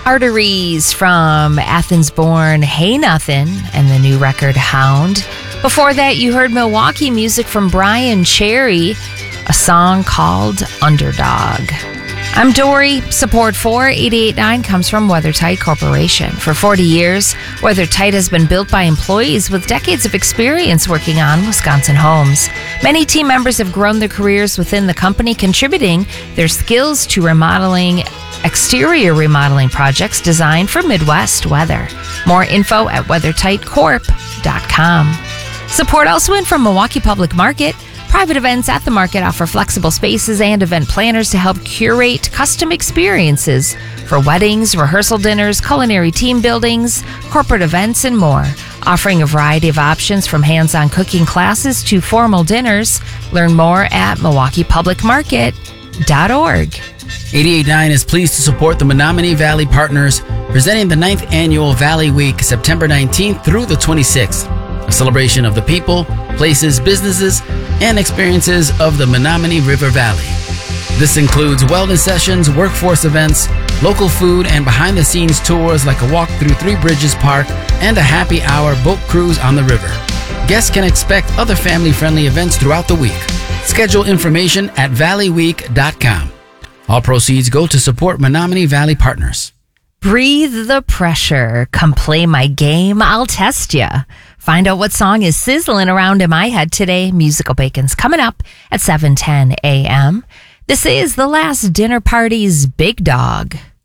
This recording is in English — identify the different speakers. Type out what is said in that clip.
Speaker 1: Arteries from Athens-born Hey Nothin' and the new record Hound. Before that, you heard Milwaukee music from Brian Cherry, a song called Underdog. I'm Dory. Support for 88.9 comes from WeatherTight Corporation. For 40 years, WeatherTight has been built by employees with decades of experience working on Wisconsin homes. Many team members have grown their careers within the company, contributing their skills to exterior remodeling projects designed for Midwest weather. More info at weathertightcorp.com. Support also in from Milwaukee Public Market. Private events at the market offer flexible spaces and event planners to help curate custom experiences for weddings, rehearsal dinners, culinary team buildings, corporate events, and more. Offering a variety of options from hands-on cooking classes to formal dinners. Learn more at milwaukeepublicmarket.org.
Speaker 2: 88.9 is pleased to support the Menominee Valley Partners, presenting the 9th Annual Valley Week, September 19th through the 26th. A celebration of the people, places, businesses, and experiences of the Menominee River Valley. This includes wellness sessions, workforce events, local food, and behind-the-scenes tours like a walk through Three Bridges Park and a happy hour boat cruise on the river. Guests can expect other family-friendly events throughout the week. Schedule information at valleyweek.com. All proceeds go to support Menominee Valley Partners.
Speaker 1: Breathe the pressure. Come play my game. I'll test ya. Find out what song is sizzling around in my head today. Musical Bacon's coming up at 7:10 a.m. This is The Last Dinner Party's Big Dog.